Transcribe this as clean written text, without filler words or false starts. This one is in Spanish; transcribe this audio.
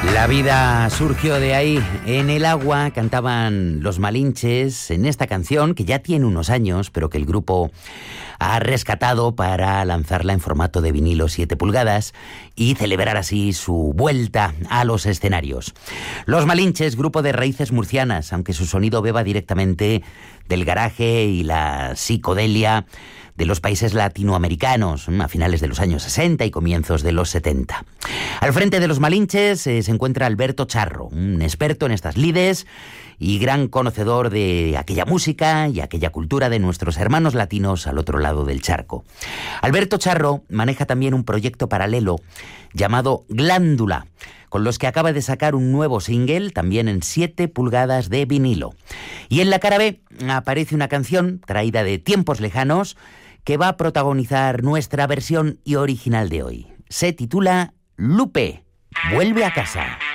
La vida surgió de ahí. En el agua cantaban Los Malinches en esta canción que ya tiene unos años, pero que el grupo ha rescatado para lanzarla en formato de vinilo 7 pulgadas y celebrar así su vuelta a los escenarios. Los Malinches, grupo de raíces murcianas, aunque su sonido beba directamente del garaje y la psicodelia de los países latinoamericanos a finales de los años 60 y comienzos de los 70. Al frente de los Malinches se encuentra Alberto Charro, un experto en estas lides y gran conocedor de aquella música y aquella cultura de nuestros hermanos latinos al otro lado del charco. Alberto Charro maneja también un proyecto paralelo llamado Glándula, con los que acaba de sacar un nuevo single, también en 7 pulgadas de vinilo. Y en la cara B aparece una canción traída de tiempos lejanos que va a protagonizar nuestra versión y original de hoy. Se titula Lupe, vuelve a casa.